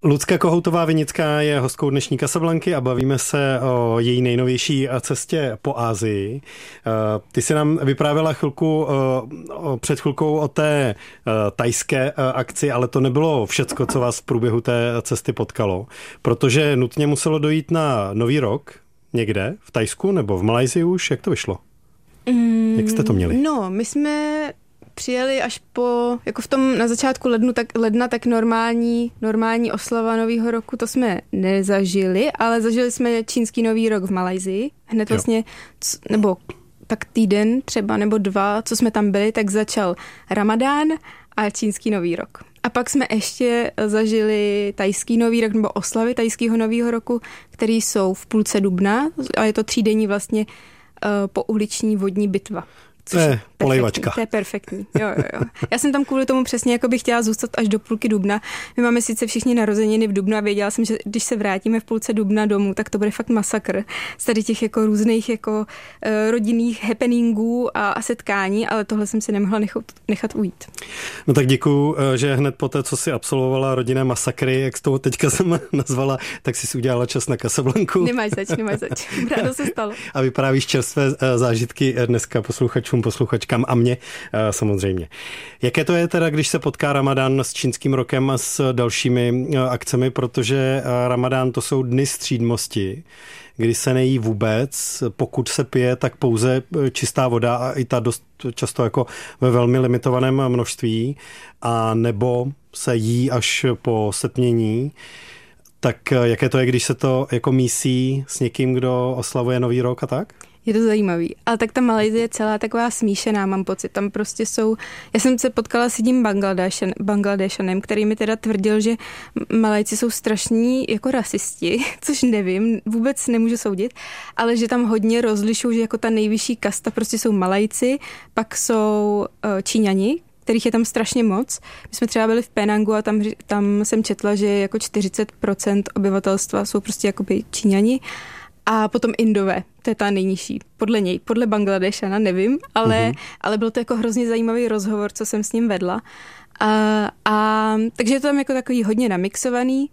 Lucka Kohoutová Vinická je hostkou dnešní Casablanky a bavíme se o její nejnovější cestě po Asii. Ty si nám vyprávěla před chvilkou o té thajské akci, ale to nebylo všecko, co vás v průběhu té cesty potkalo, protože nutně muselo dojít na Nový rok někde, v Thajsku nebo v Malajsii už. Jak to vyšlo? Jak jste to měli? No, my jsme přijeli až jako v tom na začátku ledna, tak normální oslava Nového roku, to jsme nezažili, ale zažili jsme čínský Nový rok v Malajsii. Hned vlastně, nebo tak týden třeba, nebo 2, co jsme tam byli, tak začal Ramadán a čínský Nový rok. A pak jsme ještě zažili thajský Nový rok, nebo oslavy thajského Nového roku, který jsou v půlce dubna a je to 3denní vlastně pouliční vodní bitva. To je polejvačka. To je perfektní. Jo. Já jsem tam kvůli tomu přesně jako bych chtěla zůstat až do půlky dubna. My máme sice všichni narozeniny v dubnu a věděla jsem, že když se vrátíme v půlce dubna domů, tak to bude fakt masakr. Z tady těch jako různých jako rodinných happeningů a setkání, ale tohle jsem si nemohla nechat ujít. No tak děkuju, že hned po té, co si absolvovala rodinné masakry, jak z toho teďka jsem nazvala, tak si udělala čas na Casablanku. Nemáš zač. Rádo se stalo. A vyprávíš čerstvé zážitky dneska posluchačkám a mě samozřejmě. Jaké to je teda, když se potká Ramadán s čínským rokem a s dalšími akcemi, protože Ramadán to jsou dny střídmosti, kdy se nejí vůbec, pokud se pije, tak pouze čistá voda a i ta dost často jako ve velmi limitovaném množství, a nebo se jí až po setmění. Tak jaké to je, když se to jako mísí s někým, kdo oslavuje Nový rok a tak? Je to zajímavý. Ale tak ta Malajsie je celá taková smíšená, mám pocit. Tam prostě jsou... Já jsem se potkala s jedním Bangladešanem, který mi teda tvrdil, že Malajci jsou strašní jako rasisti, což nevím, vůbec nemůžu soudit, ale že tam hodně rozlišují, že jako ta nejvyšší kasta prostě jsou Malajci, pak jsou Číňani, kterých je tam strašně moc. My jsme třeba byli v Penangu a tam jsem četla, že jako 40% obyvatelstva jsou prostě jakoby Číňani. A potom Indové, to je ta nejnižší. Podle něj, podle Bangladešana, nevím, ale byl to jako hrozně zajímavý rozhovor, co jsem s ním vedla. Takže je to tam jako takový hodně namixovaný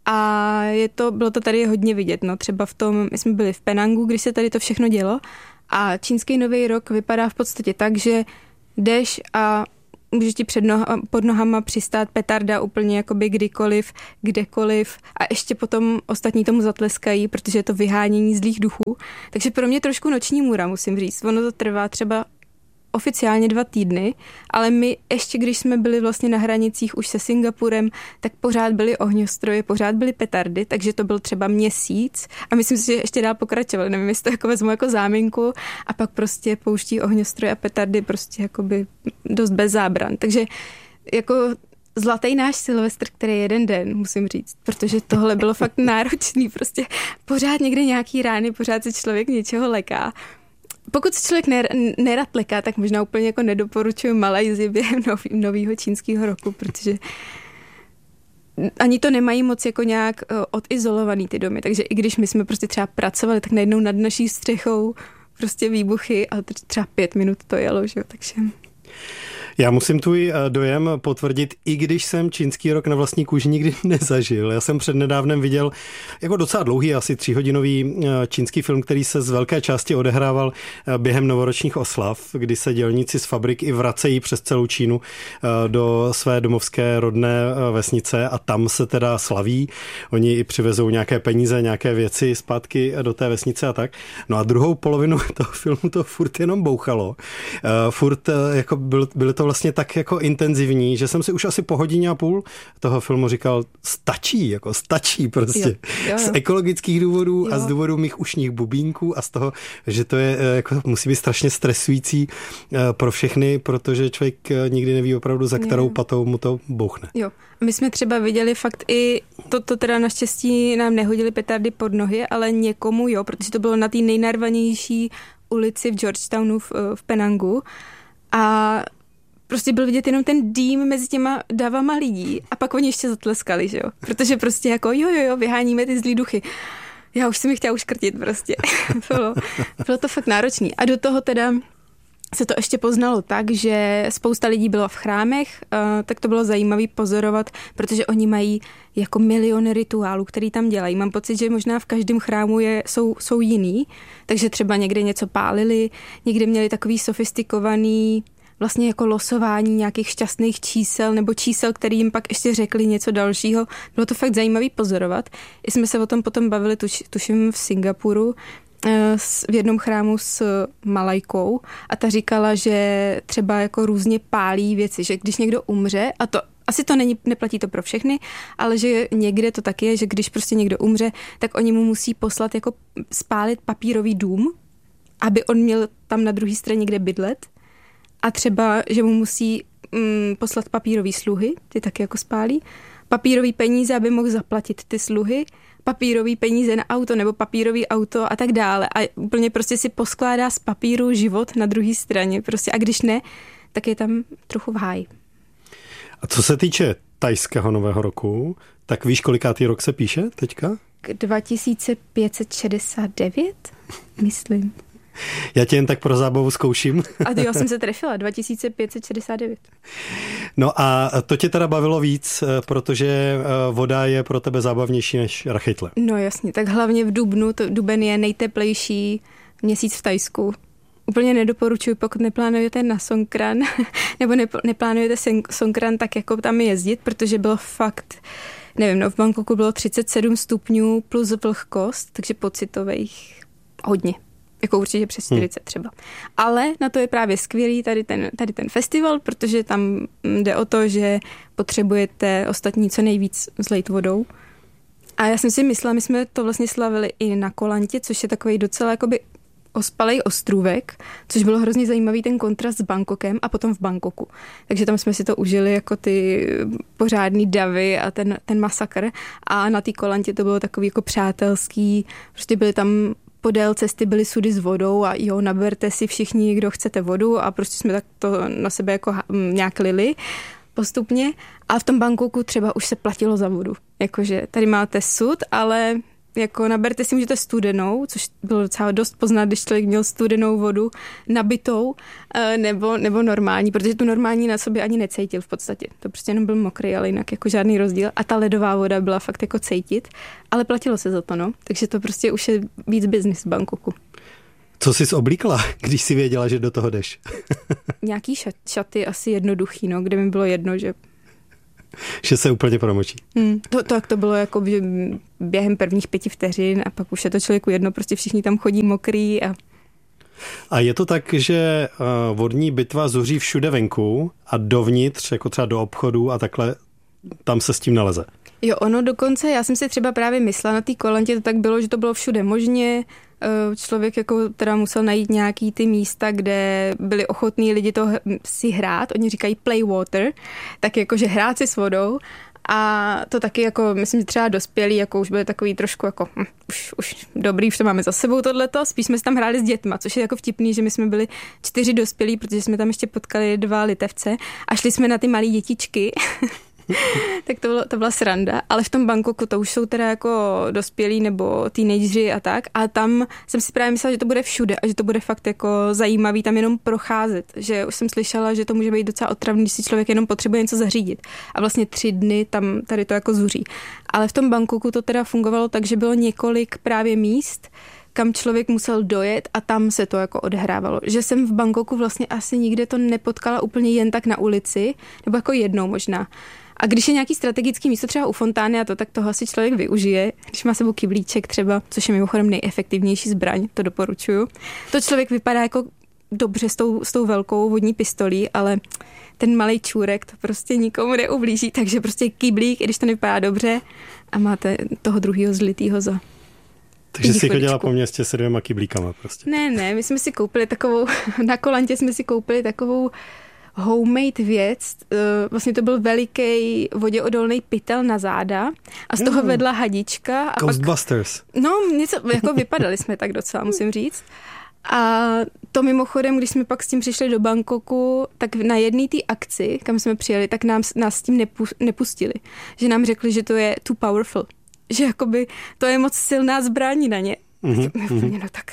a bylo to tady hodně vidět. No, třeba my jsme byli v Penangu, když se tady to všechno dělo, a čínský Nový rok vypadá v podstatě tak, že jdeš a můžeš ti pod nohama přistát petarda úplně jakoby kdykoliv, kdekoliv, a ještě potom ostatní tomu zatleskají, protože je to vyhánění zlých duchů. Takže pro mě trošku noční můra, musím říct. Ono to trvá třeba oficiálně 2 týdny, ale my ještě, když jsme byli vlastně na hranicích už se Singapurem, tak pořád byly ohňostroje, pořád byly petardy, takže to byl třeba měsíc a myslím si, že ještě dál pokračovali. Nevím, jestli to jako vezmu jako záminku a pak prostě pouští ohňostroje a petardy prostě jakoby dost bez zábran. Takže jako zlatý náš Silvestr, který je jeden den, musím říct, protože tohle bylo fakt náročný, prostě pořád někde nějaký rány, pořád se člověk něčeho leká. Pokud se člověk nerad leká, tak možná úplně jako nedoporučuji Malajsii během nového čínského roku, protože ani to nemají moc jako nějak odizolovaný ty domy. Takže i když my jsme prostě třeba pracovali, tak najednou nad naší střechou prostě výbuchy a třeba 5 minut to jelo, že jo, takže... Já musím tvůj dojem potvrdit, i když jsem čínský rok na vlastní kůži nikdy nezažil. Já jsem přednedávnem viděl jako docela dlouhý, asi 3hodinový čínský film, který se z velké části odehrával během novoročních oslav, kdy se dělníci z fabrik i vracejí přes celou Čínu do své domovské rodné vesnice a tam se teda slaví. Oni i přivezou nějaké peníze, nějaké věci zpátky do té vesnice a tak. No a druhou polovinu toho filmu to furt jenom bouchalo. Furt jako byly to vlastně tak jako intenzivní, že jsem si už asi po 1,5 hodině toho filmu říkal, stačí prostě. Jo. Z ekologických důvodů a z důvodů mých ušních bubínků a z toho, že to je jako musí být strašně stresující pro všechny, protože člověk nikdy neví opravdu, za kterou patou mu to bouchne. Jo. My jsme třeba viděli fakt i, to teda naštěstí nám nehodili petardy pod nohy, ale někomu jo, protože to bylo na té nejnarvanější ulici v Georgetownu v Penangu a prostě byl vidět jenom ten dým mezi těma davama lidí a pak oni ještě zatleskali, že jo? Protože prostě jako jo, vyháníme ty zlý duchy. Já už jsem mi chtěla uškrtit prostě. Bylo to fakt náročný. A do toho teda se to ještě poznalo tak, že spousta lidí bylo v chrámech, tak to bylo zajímavé pozorovat, protože oni mají jako miliony rituálů, který tam dělají. Mám pocit, že možná v každém chrámu jsou jiný, takže třeba někde něco pálili, někde měli takový sofistikovaný vlastně jako losování nějakých šťastných čísel nebo čísel, který jim pak ještě řekli něco dalšího. Bylo to fakt zajímavý pozorovat. I jsme se o tom potom bavili, tuším v Singapuru, v jednom chrámu s Malajkou a ta říkala, že třeba jako různě pálí věci, že když někdo umře, a to asi to neplatí to pro všechny, ale že někde to tak je, že když prostě někdo umře, tak oni mu musí poslat jako spálit papírový dům, aby on měl tam na druhé straně kde bydlet a třeba, že mu musí poslat papírový sluhy, ty taky jako spálí, papírový peníze, aby mohl zaplatit ty sluhy, papírový peníze na auto nebo papírový auto a tak dále. A úplně prostě si poskládá z papíru život na druhé straně. Prostě a když ne, tak je tam trochu v háji. A co se týče thajského nového roku, tak víš, kolikátý rok se píše teďka? 2569, myslím. Já tě jen tak pro zábavu zkouším. A já jsem se trefila, 2569. No a to tě teda bavilo víc, protože voda je pro tebe zábavnější než rachejtle. No jasně, tak hlavně v dubnu, duben je nejteplejší měsíc v Thajsku. Úplně nedoporučuji, pokud neplánujete na Songkran, nebo neplánujete Songkran, tak jako tam jezdit, protože bylo fakt, nevím, no v Bangkoku bylo 37 stupňů plus vlhkost, takže pocitových hodně. Jako určitě přes 40 třeba. Ale na to je právě skvělý tady ten festival, protože tam jde o to, že potřebujete ostatní co nejvíc zlejt vodou. A já jsem si myslela, my jsme to vlastně slavili i na Koh Lantě, což je takový docela jakoby ospalej ostrůvek, což bylo hrozně zajímavý ten kontrast s Bangkokem a potom v Bangkoku. Takže tam jsme si to užili jako ty pořádný davy a ten masakr. A na té Koh Lantě to bylo takový jako přátelský, prostě byly tam podél cesty byly sudy s vodou a jo, naberte si všichni, kdo chcete vodu a prostě jsme tak to na sebe jako nějak lili postupně. A v tom Bangkoku třeba už se platilo za vodu. Jakože tady máte sud, ale jako naberte si můžete studenou, což bylo docela dost poznat, když člověk měl studenou vodu nabitou nebo normální, protože tu normální na sobě ani necítil v podstatě. To prostě jenom byl mokrý, ale jinak jako žádný rozdíl. A ta ledová voda byla fakt jako cítit, ale platilo se za to, no. Takže to prostě už je víc business v Bangkoku. Co jsi oblíkla, když jsi věděla, že do toho jdeš? Nějaký šaty asi jednoduchý, no, kde mi bylo jedno, že se úplně promočí. To bylo jako během prvních 5 vteřin a pak už je to člověku jedno, prostě všichni tam chodí mokrý. A je to tak, že vodní bitva zuří všude venku a dovnitř, jako třeba do obchodu a takhle, tam se s tím naleze? Jo, ono dokonce, já jsem si třeba právě myslela na té Koh Lantě, to tak bylo, že to bylo všude možně. Člověk jako teda musel najít nějaký ty místa, kde byli ochotní lidi to si hrát, oni říkají play water, tak jakože hrát si s vodou a to taky jako, myslím, že třeba dospělí, jako už byli takový trošku jako, už dobrý, už to máme za sebou tohleto, spíš jsme si tam hráli s dětma, což je jako vtipný, že my jsme byli 4 dospělí, protože jsme tam ještě potkali 2 Litevce a šli jsme na ty malé dětičky. Tak to byla sranda, ale v tom Bangkoku to už jsou teda jako dospělí nebo teenageři a tak a tam jsem si právě myslela, že to bude všude a že to bude fakt jako zajímavý tam jenom procházet, že už jsem slyšela, že to může být docela otravný, když si člověk jenom potřebuje něco zařídit a vlastně 3 dny tam tady to jako zuří. Ale v tom Bangkoku to teda fungovalo tak, že bylo několik právě míst, kam člověk musel dojet a tam se to jako odehrávalo. Že jsem v Bangkoku vlastně asi nikde to nepotkala úplně jen tak na ulici, nebo jako jednou možná. A když je nějaký strategický místo třeba u fontány a to, tak toho asi člověk využije, když má sebou kyblíček třeba, což je mimochodem nejefektivnější zbraň, to doporučuju. To člověk vypadá jako dobře s tou velkou vodní pistolí, ale ten malej čůrek to prostě nikomu neublíží, takže prostě kyblík, i když to nevypadá dobře a máte toho druhýho zlitýho za... Takže jsi chodila po městě se 2 kyblíkama prostě. Ne, my jsme si koupili takovou, na Koh Lantě jsme si koupili takovou homemade věc, vlastně to byl veliký voděodolný pytel na záda a z toho vedla hadička. A Ghostbusters. Pak, no, něco, jako vypadali jsme tak docela, musím říct. A to mimochodem, když jsme pak s tím přišli do Bangkoku, tak na jedné té akci, kam jsme přijeli, tak nás s tím nepustili. Že nám řekli, že to je too powerful. Že jakoby to je moc silná zbraň na ně. No tak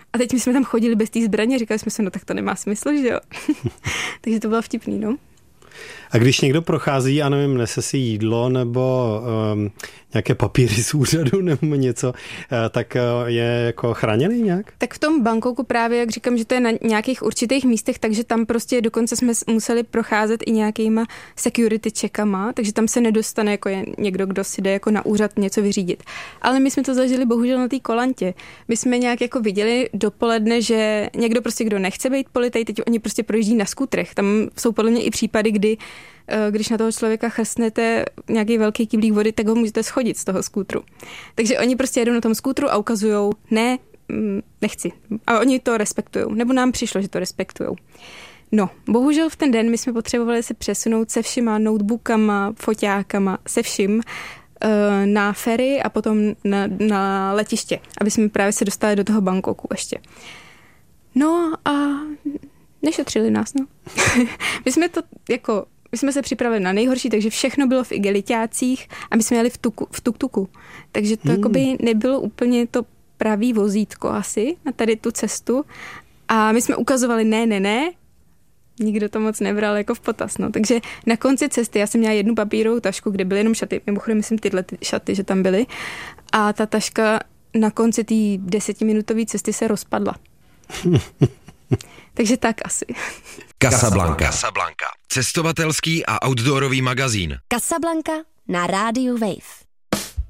A teď my jsme tam chodili bez té zbraně, říkali jsme si, no tak to nemá smysl, že jo. Takže to bylo vtipný, no. A když někdo prochází, a nevím, nese si jídlo nebo nějaké papíry z úřadu nebo něco, tak je jako chráněný nějak? Tak v tom Bangkoku právě, jak říkám, že to je na nějakých určitých místech, takže tam prostě dokonce jsme museli procházet i nějakýma security checkama, takže tam se nedostane jako někdo, kdo si jde jako na úřad něco vyřídit. Ale my jsme to zažili bohužel na té Kolantě. My jsme nějak jako viděli dopoledne, že někdo prostě, kdo nechce být politej, teď oni prostě projíždí na skutrech. Tam jsou podle mě i případy, kdy když na toho člověka chrstnete nějaký velký kyblík vody, tak ho můžete schodit z toho skútru. Takže oni prostě jedou na tom skútru a ukazujou, ne, nechci. A oni to respektujou. Nebo nám přišlo, že to respektujou. No, bohužel v ten den my jsme potřebovali se přesunout se všima notebookama, foťákama, se vším na ferry a potom na letiště, aby jsme právě se dostali do toho Bangkoku ještě. No a nešetřili nás, no. My jsme se připravili na nejhorší, takže všechno bylo v igeliťácích a my jsme jeli v tuk-tuku. Takže to jakoby nebylo úplně to pravý vozítko asi na tady tu cestu. A my jsme ukazovali ne, nikdo to moc nebral jako v potaz. No. Takže na konci cesty já jsem měla jednu papírovou tašku, kde byly jenom šaty. Mimochodem, myslím tyhle šaty, že tam byly. A ta taška na konci té 10minutové cesty se rozpadla. Takže tak asi. Casablanca. Cestovatelský a outdoorový magazín. Casablanca na rádiu Wave.